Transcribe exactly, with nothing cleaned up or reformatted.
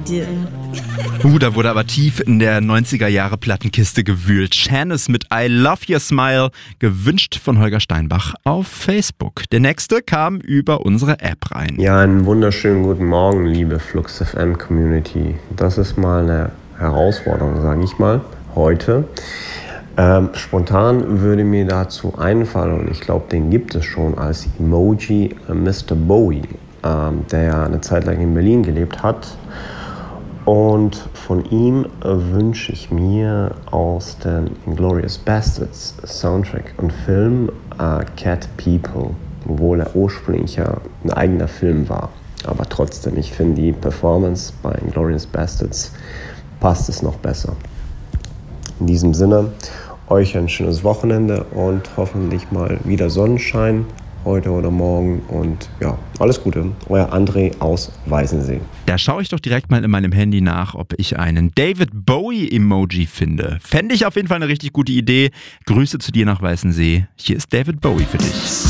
do. Uh, da wurde aber tief in der neunziger Jahre Plattenkiste gewühlt. Janice mit I Love Your Smile, gewünscht von Holger Steinbach auf Facebook. Der nächste kam über unsere App rein. Ja, einen wunderschönen guten Morgen, liebe Flux F M Community. Das ist mal eine Herausforderung, sage ich mal, heute. Ähm, spontan würde mir dazu einfallen, und ich glaube, den gibt es schon als Emoji, äh, Mister Bowie, ähm, der ja eine Zeit lang in Berlin gelebt hat. Und von ihm äh, wünsche ich mir aus den Inglourious Basterds Soundtrack und Film äh, Cat People, obwohl er ursprünglich ja ein eigener Film war. Aber trotzdem, ich finde die Performance bei Inglourious Basterds passt es noch besser. In diesem Sinne, euch ein schönes Wochenende und hoffentlich mal wieder Sonnenschein heute oder morgen. Und ja, alles Gute. Euer André aus Weißensee. Da schaue ich doch direkt mal in meinem Handy nach, ob ich einen David Bowie-Emoji finde. Fände ich auf jeden Fall eine richtig gute Idee. Grüße zu dir nach Weißensee. Hier ist David Bowie für dich.